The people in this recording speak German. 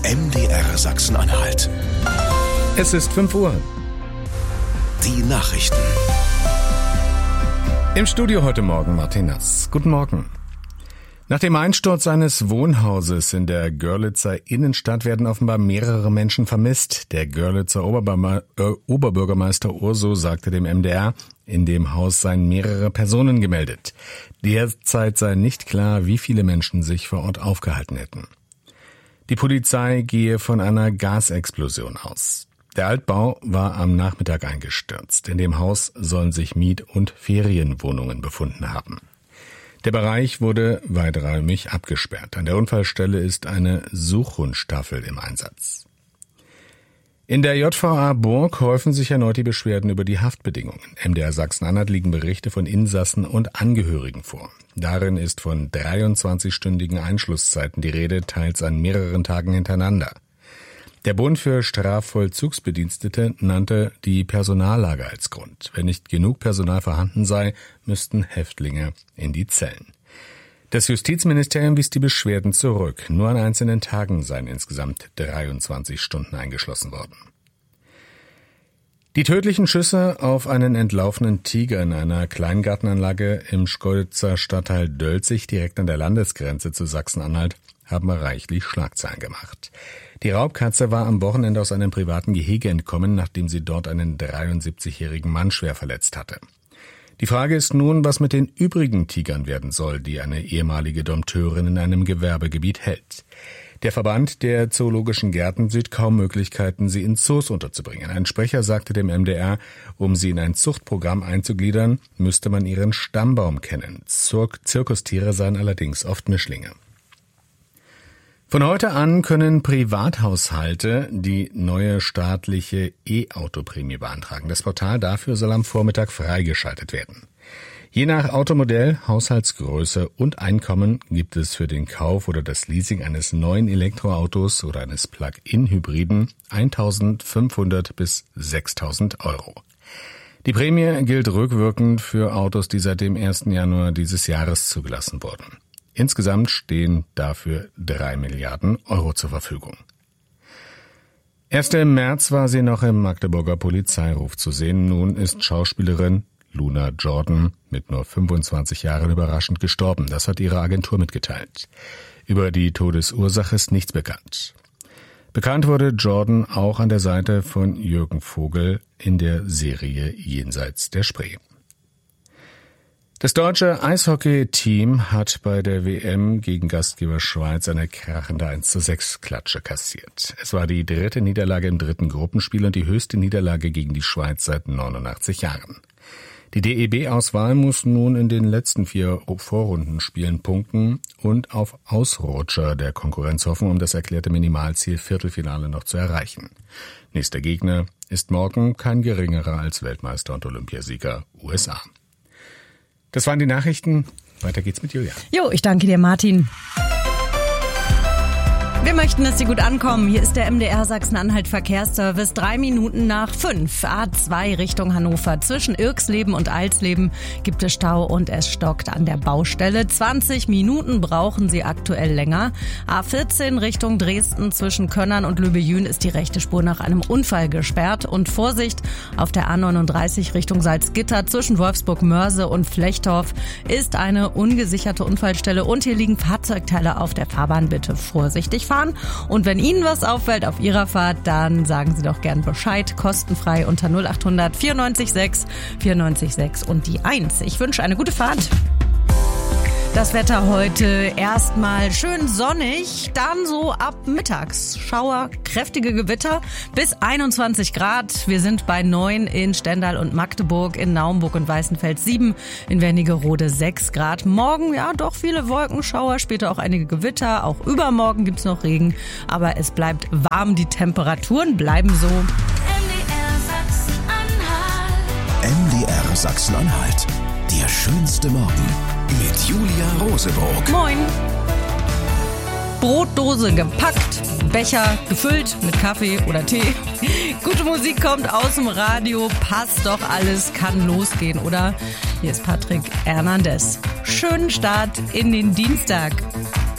MDR Sachsen-Anhalt. Es ist 5 Uhr. Die Nachrichten. Im Studio heute Morgen Martin Nass. Guten Morgen. Nach dem Einsturz eines Wohnhauses in der Görlitzer Innenstadt werden offenbar mehrere Menschen vermisst. Der Görlitzer Oberbürgermeister Urso sagte dem MDR, in dem Haus seien mehrere Personen gemeldet. Derzeit sei nicht klar, wie viele Menschen sich vor Ort aufgehalten hätten. Die Polizei gehe von einer Gasexplosion aus. Der Altbau war am Nachmittag eingestürzt. In dem Haus sollen sich Miet- und Ferienwohnungen befunden haben. Der Bereich wurde weiträumig abgesperrt. An der Unfallstelle ist eine Suchhundstaffel im Einsatz. In der JVA Burg häufen sich erneut die Beschwerden über die Haftbedingungen. MDR Sachsen-Anhalt liegen Berichte von Insassen und Angehörigen vor. Darin ist von 23-stündigen Einschlusszeiten die Rede, teils an mehreren Tagen hintereinander. Der Bund für Strafvollzugsbedienstete nannte die Personallage als Grund. Wenn nicht genug Personal vorhanden sei, müssten Häftlinge in die Zellen. Das Justizministerium wies die Beschwerden zurück. Nur an einzelnen Tagen seien insgesamt 23 Stunden eingeschlossen worden. Die tödlichen Schüsse auf einen entlaufenen Tiger in einer Kleingartenanlage im Schkeuditzer Stadtteil Dölzig direkt an der Landesgrenze zu Sachsen-Anhalt haben reichlich Schlagzeilen gemacht. Die Raubkatze war am Wochenende aus einem privaten Gehege entkommen, nachdem sie dort einen 73-jährigen Mann schwer verletzt hatte. Die Frage ist nun, was mit den übrigen Tigern werden soll, die eine ehemalige Dompteurin in einem Gewerbegebiet hält. Der Verband der Zoologischen Gärten sieht kaum Möglichkeiten, sie in Zoos unterzubringen. Ein Sprecher sagte dem MDR, um sie in ein Zuchtprogramm einzugliedern, müsste man ihren Stammbaum kennen. Zirkustiere seien allerdings oft Mischlinge. Von heute an können Privathaushalte die neue staatliche E-Auto-Prämie beantragen. Das Portal dafür soll am Vormittag freigeschaltet werden. Je nach Automodell, Haushaltsgröße und Einkommen gibt es für den Kauf oder das Leasing eines neuen Elektroautos oder eines Plug-in-Hybriden 1.500 bis 6.000 Euro. Die Prämie gilt rückwirkend für Autos, die seit dem 1. Januar dieses Jahres zugelassen wurden. Insgesamt stehen dafür 3 Milliarden Euro zur Verfügung. Erst im März war sie noch im Magdeburger Polizeiruf zu sehen. Nun ist Schauspielerin Luna Jordan mit nur 25 Jahren überraschend gestorben. Das hat ihre Agentur mitgeteilt. Über die Todesursache ist nichts bekannt. Bekannt wurde Jordan auch an der Seite von Jürgen Vogel in der Serie Jenseits der Spree. Das deutsche Eishockey-Team hat bei der WM gegen Gastgeber Schweiz eine krachende 1:6-Klatsche kassiert. Es war die 3. Niederlage im 3. Gruppenspiel und die höchste Niederlage gegen die Schweiz seit 89 Jahren. Die DEB-Auswahl muss nun in den letzten 4 Vorrundenspielen punkten und auf Ausrutscher der Konkurrenz hoffen, um das erklärte Minimalziel Viertelfinale noch zu erreichen. Nächster Gegner ist morgen kein geringerer als Weltmeister und Olympiasieger USA. Das waren die Nachrichten. Weiter geht's mit Julia. Jo, ich danke dir, Martin. Wir möchten, dass Sie gut ankommen. Hier ist der MDR Sachsen-Anhalt Verkehrsservice. 3 Minuten nach 5. A2 Richtung Hannover. Zwischen Irksleben und Alsleben gibt es Stau und es stockt an der Baustelle. 20 Minuten brauchen Sie aktuell länger. A14 Richtung Dresden zwischen Könnern und Löbejün ist die rechte Spur nach einem Unfall gesperrt. Und Vorsicht, auf der A39 Richtung Salzgitter zwischen Wolfsburg-Mörse und Flechtorf ist eine ungesicherte Unfallstelle. Und hier liegen Fahrzeugteile auf der Fahrbahn. Bitte vorsichtig fahren. Und wenn Ihnen was auffällt auf Ihrer Fahrt, dann sagen Sie doch gern Bescheid. Kostenfrei unter 0800 94 6 94 6 und die 1. Ich wünsche eine gute Fahrt. Das Wetter heute erstmal schön sonnig, dann so ab mittags Schauer, kräftige Gewitter bis 21 Grad. Wir sind bei 9 in Stendal und Magdeburg, in Naumburg und Weißenfels 7, in Wernigerode 6 Grad. Morgen ja doch viele Wolkenschauer, später auch einige Gewitter. Auch übermorgen gibt's noch Regen, aber es bleibt warm, die Temperaturen bleiben so. MDR Sachsen-Anhalt. Der schönste Morgen mit Julia Roseburg. Moin. Brotdose gepackt, Becher gefüllt mit Kaffee oder Tee. Gute Musik kommt aus dem Radio, passt doch alles, kann losgehen, oder? Hier ist Patrick Hernandez. Schönen Start in den Dienstag.